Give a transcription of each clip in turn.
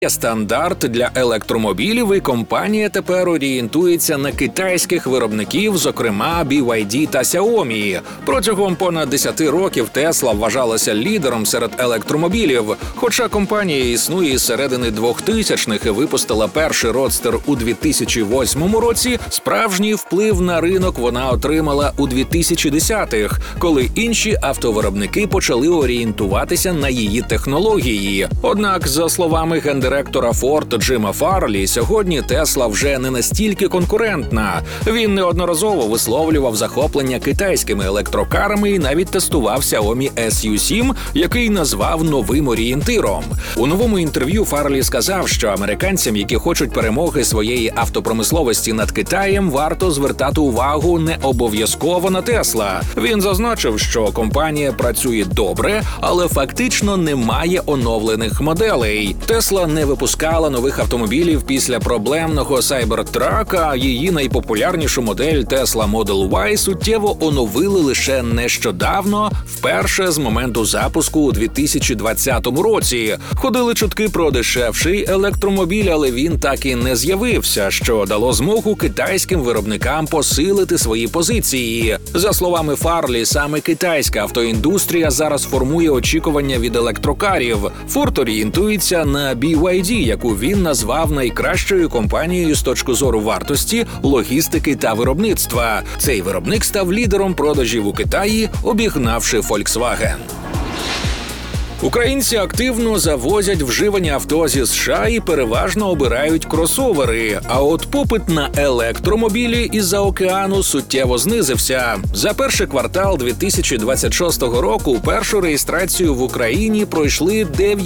Стандарт для електромобілів, і компанія тепер орієнтується на китайських виробників, зокрема BYD та Xiaomi. Протягом понад 10 років Tesla вважалася лідером серед електромобілів, хоча компанія існує з середини 2000-х і випустила перший родстер у 2008 році, справжній вплив на ринок вона отримала у 2010-х, коли інші автовиробники почали орієнтуватися на її технології. Однак, за словами гендиректора Ford Джима Фарлі, сьогодні Tesla вже не настільки конкурентна. Він неодноразово висловлював захоплення китайськими електрокарами і навіть тестував Xiaomi SU7, який назвав новим орієнтиром. У новому інтерв'ю Фарлі сказав, що американцям, які хочуть перемоги своєї автопромисловості над Китаєм, варто звертати увагу не обов'язково на Tesla. Він зазначив, що компанія працює добре, але фактично немає оновлених моделей. Tesla не випускала нових автомобілів після проблемного Cybertruck, а її найпопулярнішу модель Tesla Model Y суттєво оновили лише нещодавно, вперше з моменту запуску у 2020 році. Ходили чутки про дешевший електромобіль, але він так і не з'явився, що дало змогу китайським виробникам посилити свої позиції. За словами Фарлі, саме китайська автоіндустрія зараз формує очікування від електрокарів. Ford орієнтується на BYD, яку він назвав найкращою компанією з точки зору вартості, логістики та виробництва. Цей виробник став лідером продажів у Китаї, обігнавши Volkswagen. Українці активно завозять вживані авто зі США і переважно обирають кросовери, а от попит на електромобілі із-за океану суттєво знизився. За перший квартал 2026 року першу реєстрацію в Україні пройшли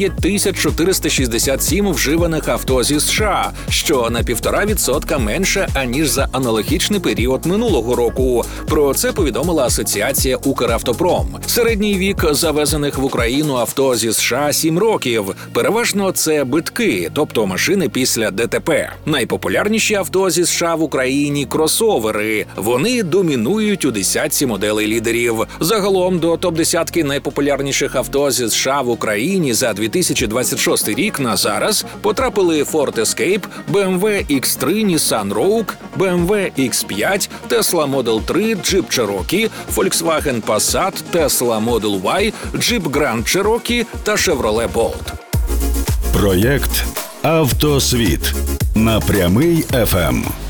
9467 вживаних авто зі США, що на 1,5% менше, аніж за аналогічний період минулого року. Про це повідомила Асоціація «Укравтопром». Середній вік завезених в Україну авто зі США 7 років. Переважно це битки, тобто машини після ДТП. Найпопулярніші авто зі США в Україні – кросовери. Вони домінують у десятці моделей лідерів. Загалом до топ-10 найпопулярніших авто зі США в Україні за 2026 рік на зараз потрапили Ford Escape, BMW X3, Nissan Rogue, BMW X5, Tesla Model 3, Jeep Cherokee, Volkswagen Passat, Tesla Model Y, Jeep Grand Cherokee та Chevrolet Bolt. Проєкт «Автосвіт» на Прямий ФМ.